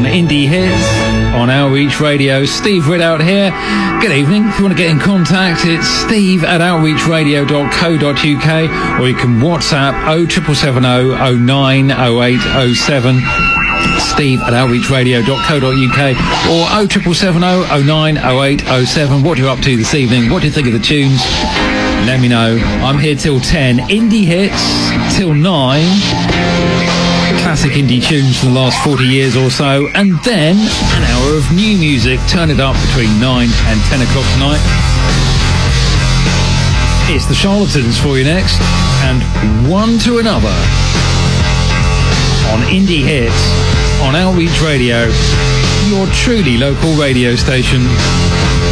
Indie Hits on Outreach Radio. Steve Ridout here. Good evening. If you want to get in contact, it's steve@outreachradio.co.uk, or you can WhatsApp 07770 09 08 07. steve@outreachradio.co.uk or 07770 09 08 07. What are you up to this evening? What do you think of the tunes? Let me know. I'm here till 10. Indie Hits till 9. Classic indie tunes from the last 40 years or so. And then an hour of new music. Turn it up between 9 and 10 o'clock tonight. It's the Charlatans for you next. And one to another on Indie Hits on Outreach Radio, your truly local radio station.